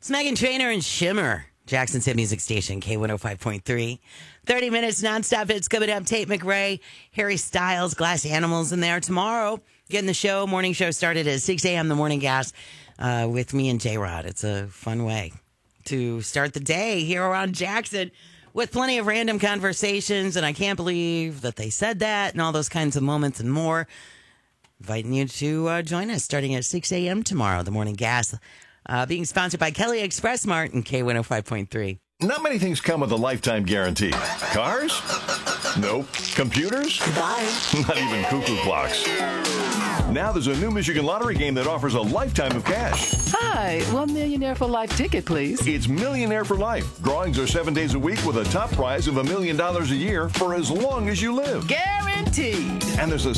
It's Megan Trainor and Shimmer. Jackson's hit music station, K105.3. 30 minutes nonstop. It's coming up. Tate McRae, Harry Styles, Glass Animals in there. Tomorrow, getting the show, morning show started at 6 a.m. The Morning Gas with me and J-Rod. It's a fun way to start the day here around Jackson with plenty of random conversations. And I can't believe that they said that and all those kinds of moments and more. Inviting you to join us starting at 6 a.m. tomorrow. The Morning Gas being sponsored by Kelly Express Mart and K105.3. Not many things come with a lifetime guarantee. Cars? Nope. Computers? Goodbye. Not even cuckoo clocks. Now there's a new Michigan lottery game that offers a lifetime of cash. Hi, $1 Millionaire for Life ticket, please. It's Millionaire for Life. Drawings are 7 days a week with a top prize of $1 million a year for as long as you live. Guaranteed. And there's a